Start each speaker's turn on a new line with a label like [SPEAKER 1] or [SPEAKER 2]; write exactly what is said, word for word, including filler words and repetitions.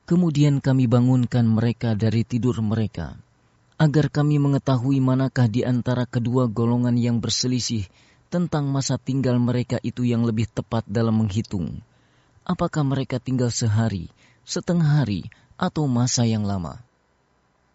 [SPEAKER 1] Kemudian kami bangunkan mereka dari tidur mereka, agar kami mengetahui manakah di antara kedua golongan yang berselisih tentang masa tinggal mereka itu yang lebih tepat dalam menghitung. Apakah mereka tinggal sehari, setengah hari, atau masa yang lama?